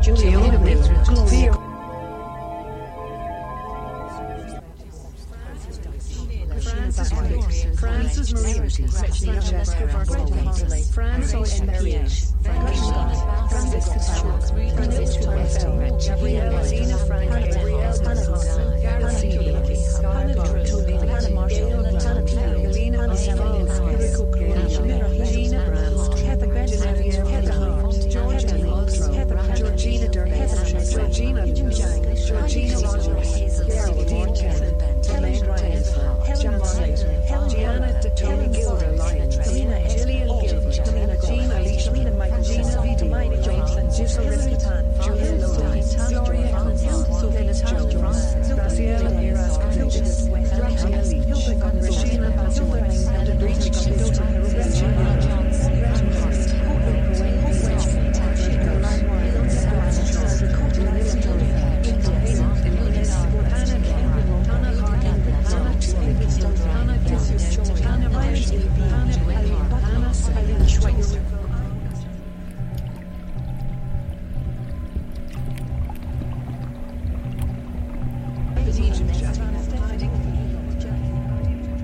Giovanni Gloria. Francis Maria, Francesca Bartolomei, Francis Maria, Francisca Schultz, Gabrielle Zina Frank, Gabrielle Hannah